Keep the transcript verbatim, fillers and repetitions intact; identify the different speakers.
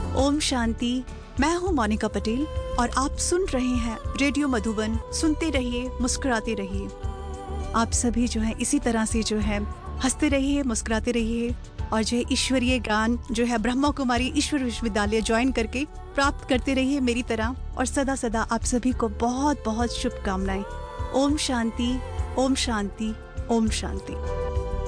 Speaker 1: ओम शांति। मैं हूँ मोनिका पटेल और आप सुन रहे हैं रेडियो मधुबन। सुनते रहिए, मुस्कुराते रहिए। आप सभी जो है इसी तरह से जो है हंसते रहिए, मुस्कुराते रहिए और जो है ईश्वरीय ज्ञान जो है ब्रह्मा कुमारी ईश्वर विश्वविद्यालय ज्वाइन करके प्राप्त करते रहिए मेरी तरह। और सदा सदा आप सभी को बहुत बहुत शुभकामनाएं। ओम शांति, ओम शांति, ओम शांति।